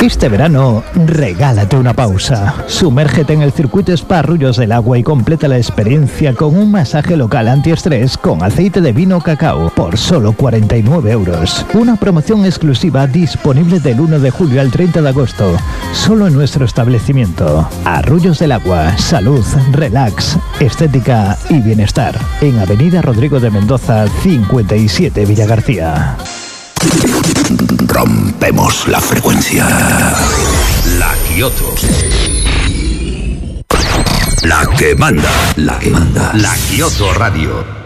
Este verano, regálate una pausa. Sumérgete en el circuito Spa Arroyos del Agua y completa la experiencia con un masaje local antiestrés con aceite de vino cacao por solo 49 euros. Una promoción exclusiva disponible del 1 de julio al 30 de agosto. Solo en nuestro establecimiento. Arroyos del Agua, salud, relax, estética y bienestar. En Avenida Rodrigo de Mendoza, 57 Villagarcía. Rompemos la frecuencia. La Kioto. La que manda. La que manda. La Kioto Radio.